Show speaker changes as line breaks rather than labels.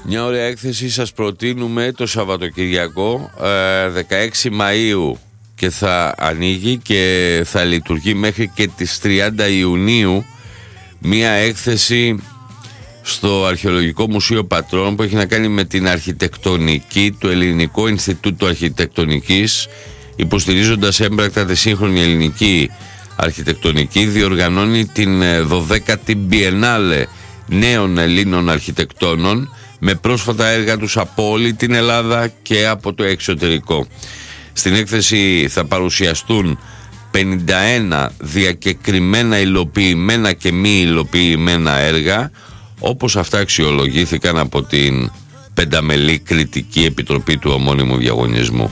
Μια ωραία έκθεση σας προτείνουμε το Σαββατοκυριακό 16 Μαΐου και θα ανοίγει και θα λειτουργεί μέχρι και τις 30 Ιουνίου μια έκθεση στο Αρχαιολογικό Μουσείο Πατρών που έχει να κάνει με την αρχιτεκτονική, το Ελληνικό Ινστιτούτο Αρχιτεκτονικής, υποστηρίζοντας έμπρακτα τη σύγχρονη ελληνική αρχιτεκτονική. Διοργανώνει την 12η Biennale νέων Ελλήνων αρχιτεκτόνων με πρόσφατα έργα τους από όλη την Ελλάδα και από το εξωτερικό. Στην έκθεση θα παρουσιαστούν 51 διακεκριμένα υλοποιημένα και μη υλοποιημένα έργα, όπως αυτά αξιολογήθηκαν από την πενταμελή κριτική επιτροπή του ομώνυμου διαγωνισμού.